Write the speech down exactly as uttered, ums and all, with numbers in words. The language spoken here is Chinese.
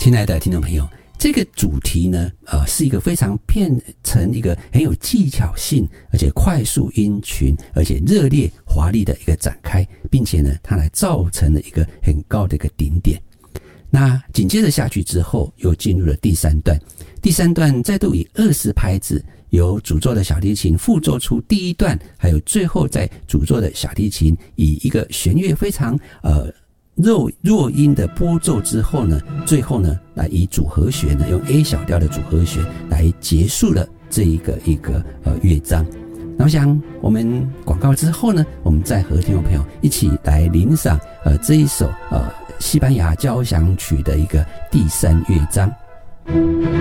亲爱的听众朋友，这个主题呢，呃，是一个非常变成一个很有技巧性，而且快速音群，而且热烈华丽的一个展开，并且呢，它来造成了一个很高的一个顶点。那紧接着下去之后，又进入了第三段。第三段再度以二十拍子，由主奏的小提琴复奏出第一段，还有最后在主奏的小提琴以一个弦乐非常呃。弱弱音的拨奏之后呢，最后呢，来以主和弦呢，用 A 小调的主和弦来结束了这一个一个呃乐章。那我想我们广告之后呢，我们再和听众朋友一起来聆赏呃这一首呃西班牙交响曲的一个第三乐章。